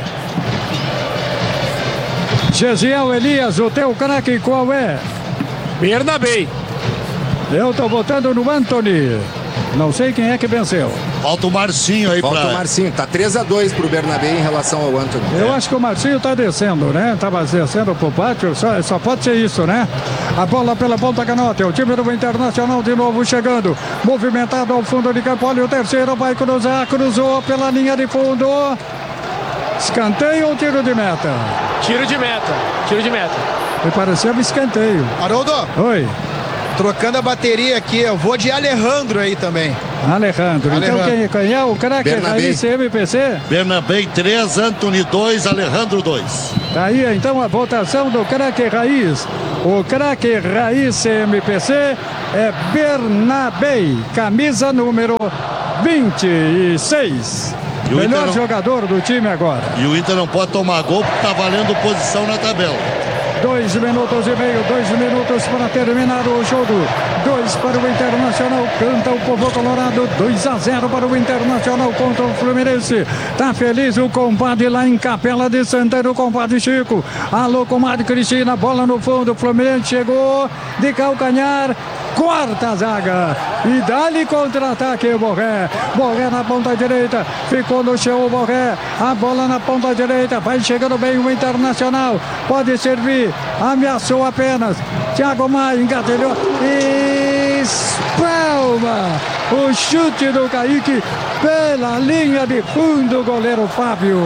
[SPEAKER 3] Gesiel Elias, o teu craque qual é?
[SPEAKER 4] Bernabei.
[SPEAKER 3] Eu tô votando no Antony. Não sei quem é que venceu.
[SPEAKER 2] Falta o Marcinho aí
[SPEAKER 6] Falta
[SPEAKER 2] pra...
[SPEAKER 6] o Marcinho, tá três a dois pro Bernabé em relação ao Antony.
[SPEAKER 3] Eu acho que o Marcinho tá descendo, né? Tava descendo pro pátio, só, só pode ser isso, né? A bola pela ponta canota, o time do Internacional de novo chegando, movimentado ao fundo de campo, olha o terceiro, vai cruzar, cruzou pela linha de fundo. Escanteio ou tiro de meta?
[SPEAKER 5] Tiro de meta, tiro de meta.
[SPEAKER 3] Me pareceu um escanteio.
[SPEAKER 8] Haroldo,
[SPEAKER 3] Oi,
[SPEAKER 8] trocando a bateria aqui, eu vou de Alejandro aí também.
[SPEAKER 3] Alejandro. Então
[SPEAKER 8] Alejandro.
[SPEAKER 3] quem, quem é o craque
[SPEAKER 6] Bernabé.
[SPEAKER 3] Raiz M P C?
[SPEAKER 2] Bernabé três, Antony dois, Alejandro dois.
[SPEAKER 3] Tá aí então a votação do craque Raiz. O craque Raiz M P C é Bernabé, camisa número vinte e seis.
[SPEAKER 2] E o
[SPEAKER 3] Melhor
[SPEAKER 2] Inter não-
[SPEAKER 3] jogador do time agora.
[SPEAKER 2] E o Inter não pode tomar gol porque tá valendo posição na tabela.
[SPEAKER 3] Dois minutos e meio, dois minutos para terminar o jogo. Dois para o Internacional, canta o povo colorado. dois a zero para o Internacional contra o Fluminense. Tá feliz o compadre lá em Capela de Santana, o compadre Chico. Alô, comadre Cristina, bola no fundo. O Fluminense chegou de calcanhar. Quarta zaga e dá-lhe contra-ataque o Borré. Borré na ponta direita, ficou no chão o Borré. A bola na ponta direita, vai chegando bem o Internacional. Pode servir, ameaçou apenas. Thiago Maia engatilhou e espalma o chute do Kaique pela linha de fundo, goleiro Fábio.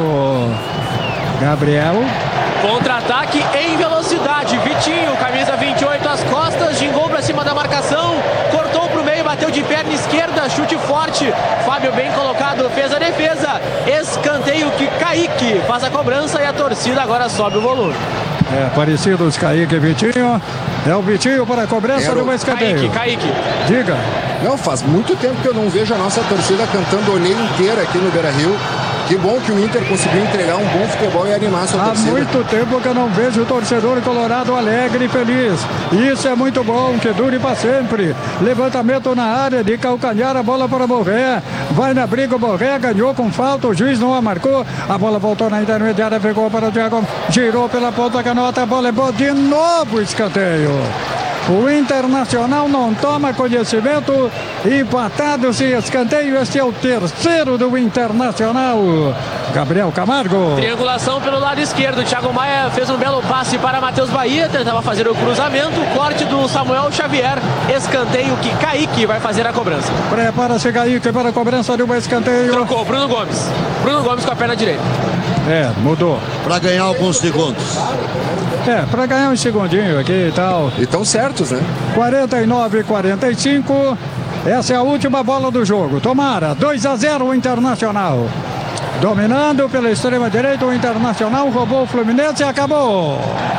[SPEAKER 3] Gabriel.
[SPEAKER 5] Contra-ataque em velocidade. Vitinho, camisa vinte e oito às costas, gingou pra cima da marcação, cortou pro meio, bateu de perna esquerda, chute forte. Fábio bem colocado, fez a defesa. Escanteio que Kaique faz a cobrança e a torcida agora sobe o volume.
[SPEAKER 3] É, parecidos Kaique e Vitinho. É o Vitinho para a cobrança do escanteio.
[SPEAKER 5] Kaique, Kaique.
[SPEAKER 3] Diga.
[SPEAKER 6] Não, faz muito tempo que eu não vejo a nossa torcida cantando olheira inteira aqui no Beira-Rio. Que bom que o Inter conseguiu entregar um bom futebol e animar a sua
[SPEAKER 3] Há
[SPEAKER 6] torcida.
[SPEAKER 3] muito tempo que eu não vejo o torcedor colorado alegre e feliz. Isso é muito bom, que dure para sempre. Levantamento na área de calcanhar, a bola para Borré. Vai na briga o Borré, ganhou com falta, o juiz não a marcou. A bola voltou na intermediária, ficou para o Thiago. Girou pela ponta canota, a bola é boa de novo, escanteio. O Internacional não toma conhecimento, empatado sem escanteio. Este é o terceiro do Internacional. Gabriel Camargo.
[SPEAKER 5] Triangulação pelo lado esquerdo. Thiago Maia fez um belo passe para Matheus Bahia, tentava fazer o cruzamento. Corte do Samuel Xavier. Escanteio que Kaique vai fazer a cobrança.
[SPEAKER 3] Prepara-se Kaique para a cobrança de um escanteio.
[SPEAKER 5] Trocou Bruno Gomes. Bruno Gomes com a perna direita.
[SPEAKER 3] É, mudou.
[SPEAKER 2] Para ganhar alguns segundos.
[SPEAKER 3] É, para ganhar um segundinho aqui e tal.
[SPEAKER 6] E tão certos, né?
[SPEAKER 3] quarenta e nove a quarenta e cinco. Essa é a última bola do jogo. Tomara, dois a zero o Internacional. Dominando pela extrema direita o Internacional, roubou o Fluminense e acabou.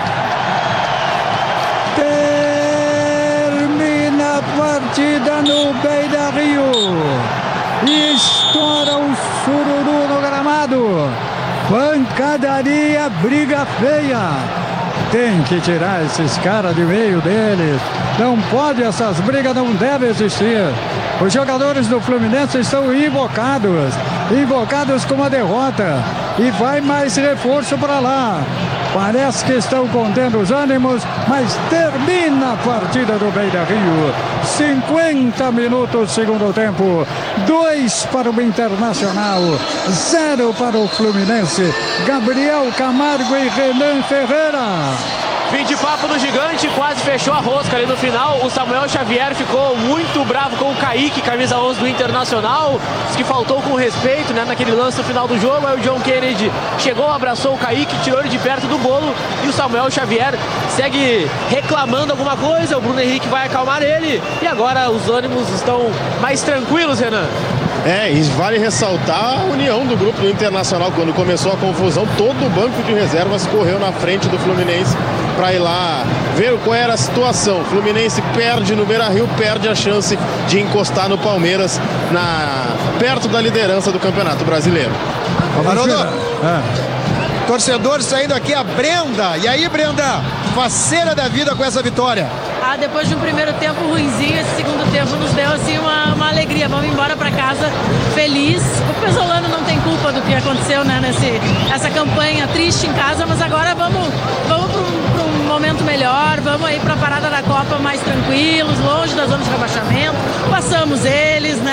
[SPEAKER 3] Termina a partida no Beira-Rio. Estoura o sururu no gramado. Pancadaria, briga feia. Tem que tirar esses caras de meio deles. Não pode, essas brigas não devem existir. Os jogadores do Fluminense estão invocados. Invocados com uma derrota. E vai mais reforço para lá. Parece que estão contendo os ânimos, mas termina a partida do Beira-Rio. cinquenta minutos, segundo tempo. dois para o Internacional, zero para o Fluminense. Gabriel Camargo e Renan Ferreira.
[SPEAKER 5] Fim de papo do gigante, quase fechou a rosca ali no final. O Samuel Xavier ficou muito bravo com o Kaique, camisa onze do Internacional. Diz que faltou com respeito, né, naquele lance no final do jogo. Aí o John Kennedy chegou, abraçou o Kaique, tirou ele de perto do bolo. E o Samuel Xavier segue reclamando alguma coisa. O Bruno Henrique vai acalmar ele. E agora os ânimos estão mais tranquilos, Renan.
[SPEAKER 1] É, e vale ressaltar a união do grupo do Internacional. Quando começou a confusão, todo o banco de reservas correu na frente do Fluminense para ir lá ver qual era a situação. O Fluminense perde no Beira-Rio, perde a chance de encostar no Palmeiras na, perto da liderança do Campeonato Brasileiro.
[SPEAKER 8] Haroldo,
[SPEAKER 3] Ah.
[SPEAKER 8] torcedor saindo aqui, a Brenda. E aí, Brenda? Faceira da vida com essa vitória.
[SPEAKER 9] Ah, depois de um primeiro tempo ruinzinho, esse segundo tempo nos deu assim uma, uma alegria. Vamos embora para casa feliz. O Pesolano não tem culpa do que aconteceu, né, nesse, essa campanha triste em casa, mas agora vamos, vamos para um, um momento melhor, vamos aí para a parada da Copa mais tranquilos, longe da zona de rebaixamento. Passamos eles, né?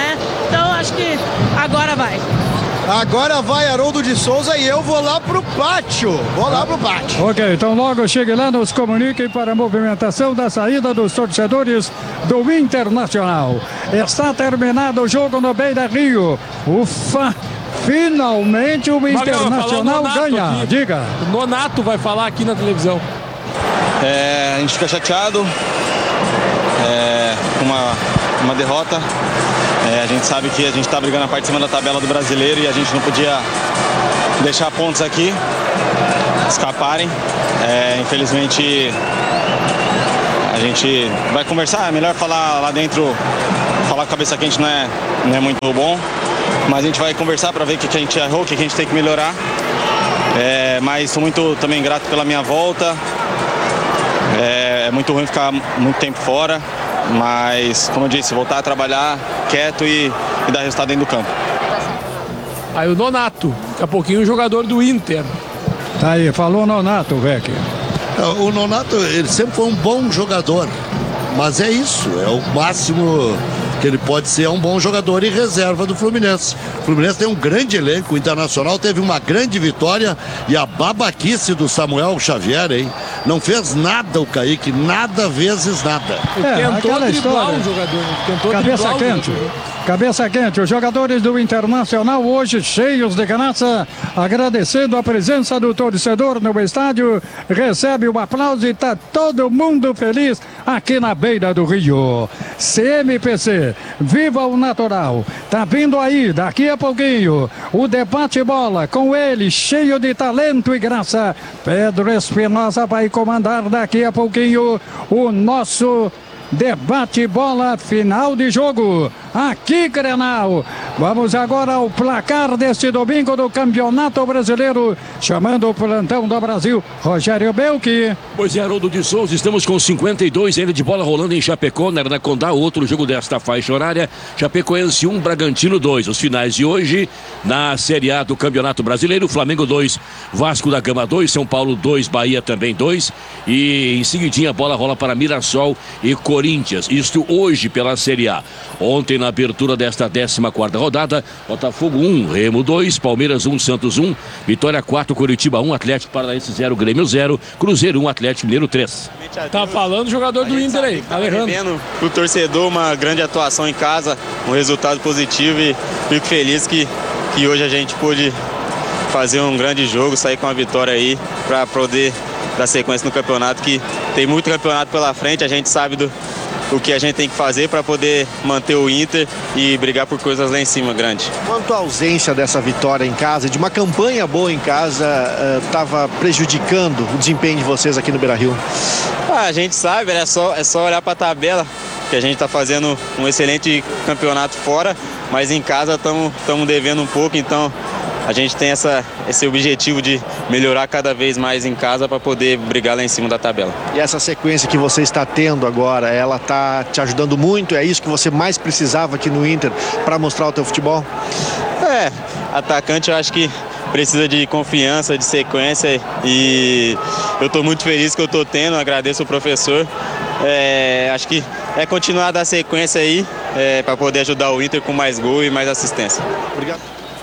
[SPEAKER 9] vai.
[SPEAKER 8] Agora vai Haroldo de Souza e eu vou lá pro pátio. Vou lá pro pátio.
[SPEAKER 3] Ok, então logo chegue lá, nos comuniquem para a movimentação da saída dos torcedores do Internacional. Está terminado o jogo no Beira Rio. Ufa! Finalmente o Internacional ganha.
[SPEAKER 4] Aqui.
[SPEAKER 3] Diga.
[SPEAKER 4] O Nonato vai falar aqui na televisão.
[SPEAKER 10] É, a gente fica chateado é, com uma, uma derrota. É, a gente sabe que a gente está brigando a parte de cima da tabela do brasileiro e a gente não podia deixar pontos aqui escaparem. É, infelizmente a gente vai conversar, é melhor falar lá dentro, falar com a cabeça quente não é, não é muito bom, mas a gente vai conversar para ver o que, que a gente errou, o que, que a gente tem que melhorar. É, mas sou muito também grato pela minha volta. É, é muito ruim ficar muito tempo fora, mas como eu disse, voltar a trabalhar quieto e, e dar resultado dentro do campo.
[SPEAKER 4] Aí o Nonato, daqui a pouquinho o jogador do Inter.
[SPEAKER 3] Tá aí, falou Nonato, Vec.
[SPEAKER 2] O Nonato, ele sempre foi um bom jogador, mas é isso, é o máximo que ele pode ser, é um bom jogador e reserva do Fluminense. O Fluminense tem um grande elenco, o Internacional teve uma grande vitória e a babaquice do Samuel Xavier, hein? Não fez nada o Kaique, nada vezes nada.
[SPEAKER 3] É,
[SPEAKER 4] tentou
[SPEAKER 3] aquela história.
[SPEAKER 4] O jogador, tentou
[SPEAKER 3] Cabeça quente. Cabeça quente, os jogadores do Internacional hoje cheios de graça, agradecendo a presença do torcedor no estádio, recebe um aplauso e está todo mundo feliz aqui na beira do Rio. C M P C, viva o natural, tá vindo aí daqui a pouquinho o debate bola com ele, cheio de talento e graça. Pedro Espinosa vai comandar daqui a pouquinho o nosso debate bola final de jogo aqui, Grenal. Vamos agora ao placar deste domingo do Campeonato Brasileiro, chamando o plantão do Brasil, Rogério Belchi.
[SPEAKER 7] Pois é, Haroldo de Souza, estamos com cinquenta e dois, ainda de bola rolando em Chapecó, na Arena Condá, outro jogo desta faixa horária, Chapecoense um, Bragantino dois. Os finais de hoje, na Série A do Campeonato Brasileiro, Flamengo dois, Vasco da Gama dois, São Paulo dois, Bahia também dois, e em seguidinha a bola rola para Mirassol e Corinthians. Isto hoje pela Série A. Ontem, na abertura desta décima quarta rodada, Botafogo um, Remo dois, Palmeiras um, Santos um, Vitória quatro, Curitiba um, Atlético Paranaense zero, Grêmio zero, Cruzeiro um, Atlético Mineiro três.
[SPEAKER 4] Tá falando o jogador do Inter aí, Alejandro.
[SPEAKER 10] O torcedor, uma grande atuação em casa, um resultado positivo e fico feliz que, que hoje a gente pôde fazer um grande jogo, sair com a vitória aí para poder dar sequência no campeonato, que tem muito campeonato pela frente, a gente sabe do o que a gente tem que fazer para poder manter o Inter e brigar por coisas lá em cima, grande.
[SPEAKER 8] Quanto à ausência dessa vitória em casa, de uma campanha boa em casa, estava uh, prejudicando o desempenho de vocês aqui no Beira-Rio?
[SPEAKER 10] Ah, a gente sabe, é só, é só olhar para a tabela, que a gente está fazendo um excelente campeonato fora, mas em casa estamos devendo um pouco, então a gente tem essa, esse objetivo de melhorar cada vez mais em casa para poder brigar lá em cima da tabela.
[SPEAKER 8] E essa sequência que você está tendo agora, ela está te ajudando muito? É isso que você mais precisava aqui no Inter para mostrar o teu futebol?
[SPEAKER 10] É, atacante eu acho que precisa de confiança, de sequência e eu estou muito feliz que eu estou tendo, agradeço o professor. É, acho que é continuar a dar sequência aí é, para poder ajudar o Inter com mais gol e mais assistência. Obrigado.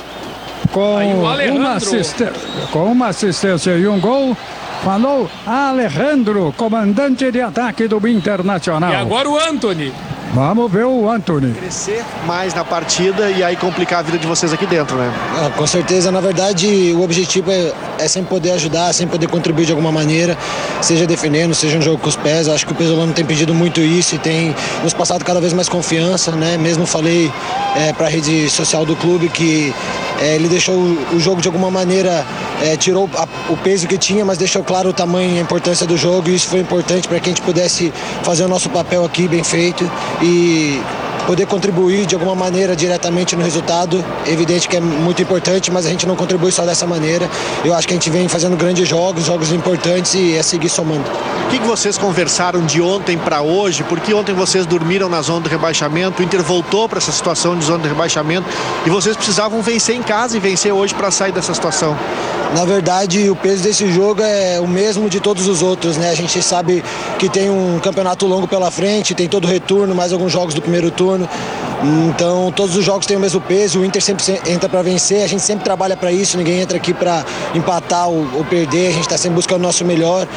[SPEAKER 3] Com uma, assistência, com uma assistência e um gol, falou Alejandro, comandante de ataque do Internacional.
[SPEAKER 4] E agora o Antony.
[SPEAKER 3] Vamos ver o Antony.
[SPEAKER 8] Crescer mais na partida e aí complicar a vida de vocês aqui dentro, né?
[SPEAKER 11] Ah, com certeza, na verdade, o objetivo é, é sempre poder ajudar, sempre poder contribuir de alguma maneira, seja defendendo, seja um jogo com os pés. Eu acho que o Pesolano tem pedido muito isso e tem nos passado cada vez mais confiança, né? Mesmo falei é, para a rede social do clube que é, ele deixou o, o jogo de alguma maneira, é, tirou a, o peso que tinha, mas deixou claro o tamanho e a importância do jogo, e isso foi importante para que a gente pudesse fazer o nosso papel aqui bem feito e poder contribuir de alguma maneira diretamente no resultado. Evidente que é muito importante, mas a gente não contribui só dessa maneira. Eu acho que a gente vem fazendo grandes jogos, jogos importantes, e é seguir somando.
[SPEAKER 8] O que, que vocês conversaram de ontem para hoje? Porque ontem vocês dormiram na zona de rebaixamento, o Inter voltou para essa situação de zona de rebaixamento e vocês precisavam vencer em casa e vencer hoje para sair dessa situação.
[SPEAKER 11] Na verdade, o peso desse jogo é o mesmo de todos os outros, né? A gente sabe que tem um campeonato longo pela frente, tem todo o retorno, mais alguns jogos do primeiro turno. Então todos os jogos têm o mesmo peso, o Inter sempre entra para vencer, a gente sempre trabalha para isso, ninguém entra aqui para empatar ou, ou perder, a gente está sempre buscando o nosso melhor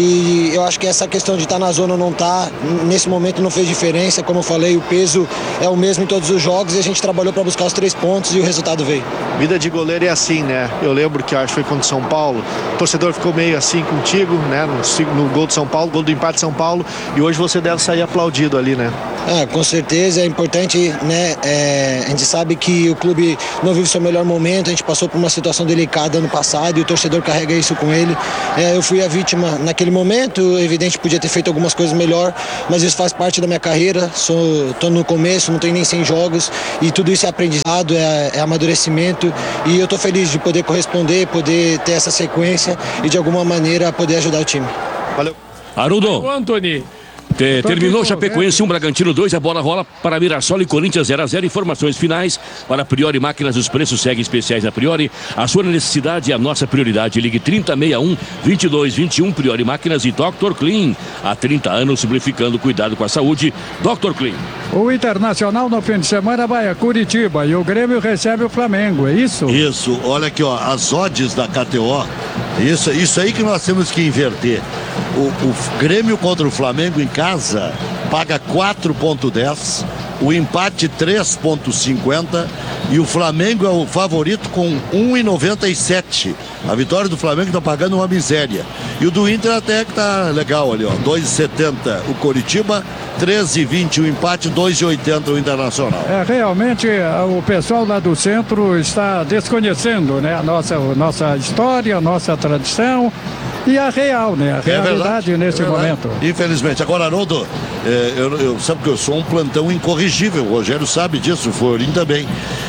[SPEAKER 11] e eu acho que essa questão de estar na zona ou não estar, nesse momento não fez diferença, como eu falei, o peso é o mesmo em todos os jogos e a gente trabalhou para buscar os três pontos e o resultado veio.
[SPEAKER 8] Vida de goleiro é assim, né? Eu lembro que acho que foi contra o São Paulo, o torcedor ficou meio assim contigo, né? No, no gol do São Paulo, gol do empate de São Paulo, e hoje você deve sair aplaudido ali, né?
[SPEAKER 11] Ah, com certeza, é importante, né? É, a gente sabe que o clube não vive o seu melhor momento, a gente passou por uma situação delicada ano passado e o torcedor carrega isso com ele. É, eu fui a vítima naquele momento, evidente podia ter feito algumas coisas melhor, mas isso faz parte da minha carreira, sou, tô no começo, não tenho nem cem jogos e tudo isso é aprendizado, é, é amadurecimento e eu tô feliz de poder corresponder, poder ter essa sequência e de alguma maneira poder ajudar o time.
[SPEAKER 8] Valeu.
[SPEAKER 7] Haroldo.
[SPEAKER 4] Antony.
[SPEAKER 7] Te, terminou Chapecoense um, Bragantino dois, a bola rola para Mirassol e Corinthians zero a zero. Informações finais para Priori Máquinas, os preços seguem especiais na Priori. A sua necessidade é a nossa prioridade. Ligue trinta, sessenta e um, vinte e dois, vinte e um, Priori Máquinas e doutor Clean. Há trinta anos simplificando o cuidado com a saúde. doutor Clean.
[SPEAKER 3] O Internacional no fim de semana vai a Curitiba e o Grêmio recebe o Flamengo, é isso?
[SPEAKER 2] Isso, olha aqui, ó, as odds da K T O, isso, isso aí que nós temos que inverter. O, o Grêmio contra o Flamengo em casa paga quatro ponto dez, o empate três ponto cinquenta e o Flamengo é o favorito com um e noventa e sete. A vitória do Flamengo está pagando uma miséria. E o do Inter até que tá legal ali, ó, dois e setenta o Coritiba, três e vinte o empate, dois e oitenta o Internacional.
[SPEAKER 3] É, realmente o pessoal lá do centro está desconhecendo, né, a nossa, a nossa história, a nossa tradição. E a real, né? A realidade é verdade, nesse é momento.
[SPEAKER 2] Infelizmente. Agora, Haroldo, é, eu, eu, sabe que eu sou um plantão incorrigível. O Rogério sabe disso, o Florim também.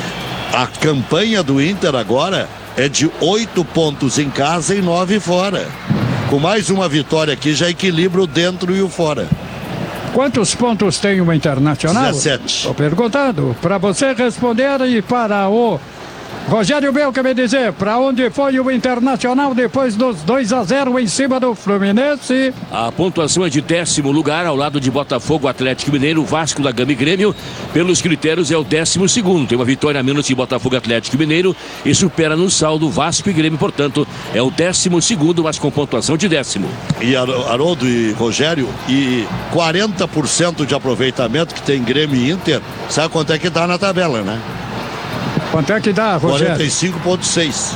[SPEAKER 2] A campanha do Inter agora é de oito pontos em casa e nove fora. Com mais uma vitória aqui, já equilibra o dentro e o fora.
[SPEAKER 3] Quantos pontos tem o Internacional?
[SPEAKER 2] dezessete.
[SPEAKER 3] Estou perguntando para você responder e para o Rogério Bel, quer me dizer, para onde foi o Internacional depois dos dois a zero em cima do Fluminense?
[SPEAKER 7] A pontuação é de décimo lugar, ao lado de Botafogo, Atlético Mineiro, Vasco da Gama e Grêmio. Pelos critérios é o décimo segundo. Tem uma vitória a menos de Botafogo, Atlético Mineiro e supera no saldo Vasco e Grêmio, portanto, é o décimo segundo, mas com pontuação de décimo.
[SPEAKER 2] E Haroldo e Rogério, e quarenta por cento de aproveitamento que tem Grêmio e Inter, sabe quanto é que dá na tabela, né?
[SPEAKER 3] Quanto é que dá, Rogério?
[SPEAKER 2] quarenta e cinco ponto seis.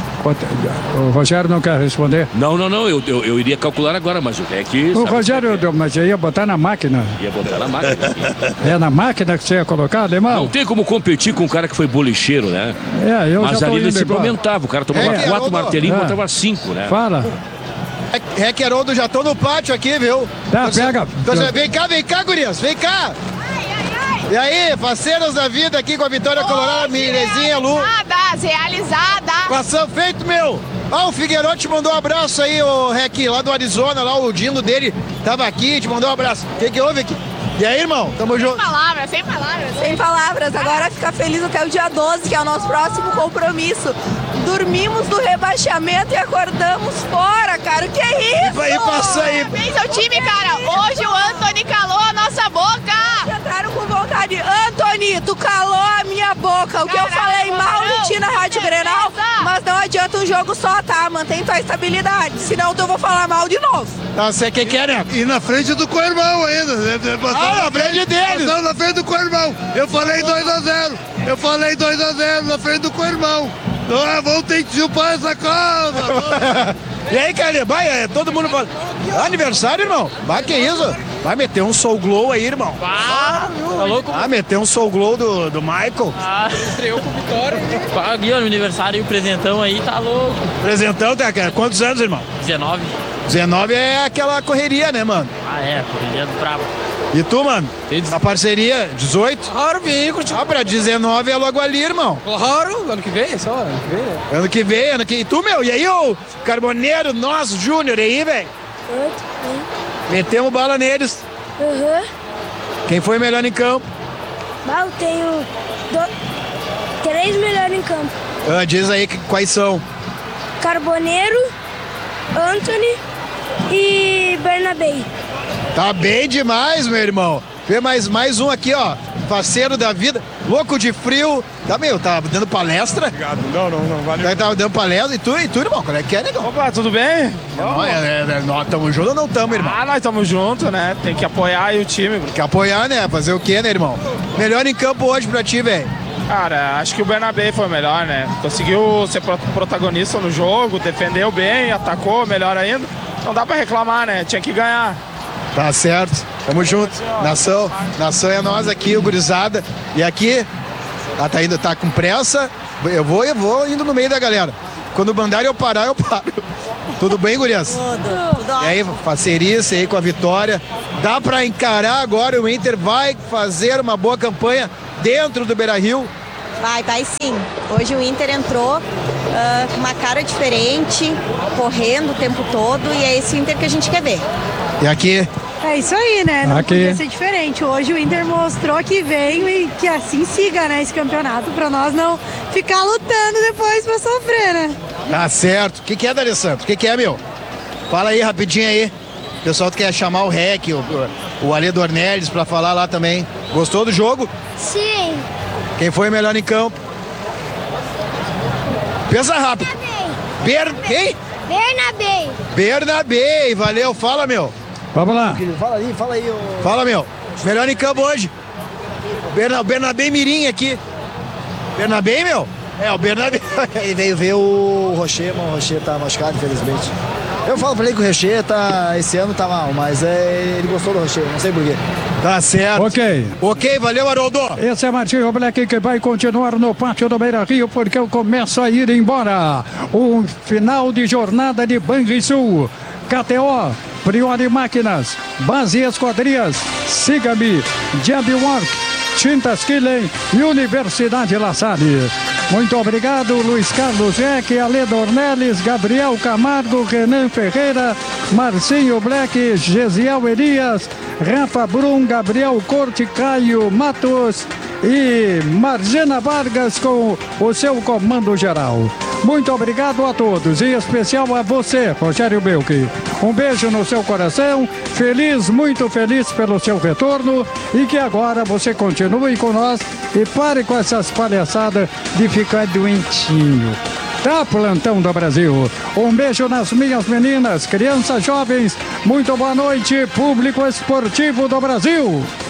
[SPEAKER 3] O Rogério não quer responder?
[SPEAKER 7] Não, não, não, eu, eu, eu iria calcular agora, mas é que...
[SPEAKER 3] O Rogério, é. mas eu ia botar na máquina.
[SPEAKER 7] Ia botar na máquina.
[SPEAKER 3] É na máquina que você ia colocar, Alemão?
[SPEAKER 7] Não tem como competir com um cara que foi bolicheiro, né?
[SPEAKER 3] É, eu
[SPEAKER 7] mas
[SPEAKER 3] já tô
[SPEAKER 7] ali ele se
[SPEAKER 3] embora.
[SPEAKER 7] aumentava, o cara tomava
[SPEAKER 3] é,
[SPEAKER 7] quatro martelinhos e
[SPEAKER 3] é.
[SPEAKER 7] botava cinco, né?
[SPEAKER 3] Fala.
[SPEAKER 12] Rec Haroldo, já tô no pátio aqui, viu?
[SPEAKER 3] Tá,
[SPEAKER 12] Torce...
[SPEAKER 3] pega.
[SPEAKER 12] Torce... Vem cá, vem cá, gurias, vem cá. E aí, parceiros da vida aqui com a Vitória Colorada, Mirezinha, Lu.
[SPEAKER 13] Realizadas, realizadas.
[SPEAKER 12] Passão feito, meu. Ah, o Figueiredo te mandou um abraço aí, o Rec, lá do Arizona, lá o Dino dele tava aqui, te mandou um abraço. O que que houve aqui? E aí, irmão? Tamo junto.
[SPEAKER 13] Sem palavras, sem palavras.
[SPEAKER 14] Sem palavras. Agora fica feliz que é o dia doze, que é o nosso próximo compromisso. Dormimos do rebaixamento e acordamos fora, cara. O que é isso?
[SPEAKER 12] E passa aí.
[SPEAKER 13] Parabéns ao time, cara. Hoje o Antony calou a nossa boca.
[SPEAKER 14] Entraram com vontade. Antony, tu calou a minha boca. O que Caralho, eu falei mal de ti na Rádio Grenal, mas não adianta um jogo só, tá? Mantém tua estabilidade, senão eu vou falar mal de novo.
[SPEAKER 12] Ah, você quem quer, né?
[SPEAKER 15] E na frente do co-irmão ainda.
[SPEAKER 12] Ah, na frente deles.
[SPEAKER 15] Não, na frente do co-irmão. Eu falei dois a zero. Eu falei dois a zero na frente do co-irmão. Ah, vamos ter que chupar essa coisa.
[SPEAKER 12] E aí, cara, vai, é, todo mundo fala. Aniversário, irmão? Vai, que isso? Vai meter um Soul Glow aí, irmão.
[SPEAKER 5] Ah, tá louco?
[SPEAKER 12] Ah, meter um Soul Glow do, do Michael.
[SPEAKER 5] Ah, estreou com vitória. Paguei o aniversário e o presentão aí, tá louco.
[SPEAKER 12] Presentão, tá, cara? Quantos anos, irmão?
[SPEAKER 5] dezenove.
[SPEAKER 12] dezenove é aquela correria, né, mano?
[SPEAKER 5] Ah, é, correria do brabo.
[SPEAKER 12] E tu, mano? A parceria, dezoito?
[SPEAKER 16] Claro, vem, curtiu.
[SPEAKER 12] Ah, pra dezenove é logo ali, irmão.
[SPEAKER 16] Claro, ano que vem, só ano que vem.
[SPEAKER 12] Ano que vem, ano que E tu, meu? E aí, ô Carboneiro, nosso Júnior, aí, velho? Metemos bala neles.
[SPEAKER 17] Aham. Uhum.
[SPEAKER 12] Quem foi melhor em campo?
[SPEAKER 17] Ah, eu tenho do... três melhores em campo.
[SPEAKER 12] Ah, diz aí quais são.
[SPEAKER 17] Carboneiro, Antony e Bernabé.
[SPEAKER 12] Tá bem demais, meu irmão. Vê mais, mais um aqui, ó. parceiro da vida, louco de frio. Tá, meu, tá dando palestra?
[SPEAKER 18] Obrigado. Não, não, não, valeu.
[SPEAKER 12] Tá dando palestra. E tu, e tu, irmão, qual é que é, negão?
[SPEAKER 18] Opa, tudo bem?
[SPEAKER 12] Não, é, é, é, nós tamo junto ou não tamo, irmão?
[SPEAKER 18] Ah, nós tamo junto, né? Tem que apoiar aí o time.
[SPEAKER 12] Tem que apoiar, né? Fazer o quê, né, irmão? Melhor em campo hoje pra ti, velho?
[SPEAKER 18] Cara, acho que o Bernabé foi o melhor, né? Conseguiu ser protagonista no jogo, defendeu bem, atacou melhor ainda. Não dá pra reclamar, né? Tinha que ganhar.
[SPEAKER 12] Tá certo. Tamo junto. Nação. Nação é nós aqui, o gurizada. E aqui, ela tá indo, tá com pressa. Eu vou, eu vou indo no meio da galera. Quando mandarem eu parar, eu paro. Tudo bem, gurias?
[SPEAKER 14] Tudo. Tudo.
[SPEAKER 12] E aí, parceirice aí com a vitória. Dá pra encarar agora, o Inter vai fazer uma boa campanha dentro do Beira-Rio?
[SPEAKER 14] Vai, vai sim. Hoje o Inter entrou uh, com uma cara diferente, correndo o tempo todo, e é esse Inter que a gente quer ver.
[SPEAKER 12] E aqui?
[SPEAKER 19] É isso aí, né? Não
[SPEAKER 3] Aqui.
[SPEAKER 19] podia ser diferente. Hoje o Inter mostrou que veio e que assim siga, né, esse campeonato, pra nós não ficar lutando depois pra sofrer, né?
[SPEAKER 12] Tá certo. O que, que é, D'Alessandro? O que, que é, meu? Fala aí, rapidinho aí. O pessoal quer chamar o Rec, o, o Ale Dornelles pra falar lá também. Gostou do jogo?
[SPEAKER 17] Sim.
[SPEAKER 12] Quem foi o melhor em campo? Pensa rápido. Ber... Quem?
[SPEAKER 17] Bernabé.
[SPEAKER 12] Bernabé. Valeu. Fala, meu.
[SPEAKER 3] Vamos lá.
[SPEAKER 12] Fala aí, fala aí. Ô... Fala, meu. Melhor em campo hoje. Berna... Bernabé Mirim aqui. Bernabé, meu? É, o Bernabé.
[SPEAKER 11] Ele veio ver o Rocher, mas o Rocher tá machucado, infelizmente. Eu falo pra ele que o Rocher tá, esse ano tá mal, mas é, ele gostou do Rocher, não sei porquê.
[SPEAKER 12] Tá certo.
[SPEAKER 3] Ok.
[SPEAKER 12] Ok, valeu, Haroldo.
[SPEAKER 3] Esse é Martinho Black que vai continuar no pátio do Beira-Rio porque eu começo a ir embora. O final de jornada de Banrisul. K T O, Priori Máquinas, Base Esquadrias, Siga-me, Jabwork, Tintas Killen e Universidade La Salle. Muito obrigado, Luiz Carlos Jeque, Ale Dornelles, Gabriel Camargo, Renan Ferreira, Marcinho Black, Gesiel Elias, Rafa Brum, Gabriel Corte, Caio Matos e Margena Vargas com o seu comando geral. Muito obrigado a todos, em especial a você, Rogério Belchi. Um beijo no seu coração, feliz, muito feliz pelo seu retorno e que agora você continue com nós e pare com essas palhaçadas de ficar doentinho. Tá, Plantão do Brasil? Um beijo nas minhas meninas, crianças jovens. Muito boa noite, público esportivo do Brasil.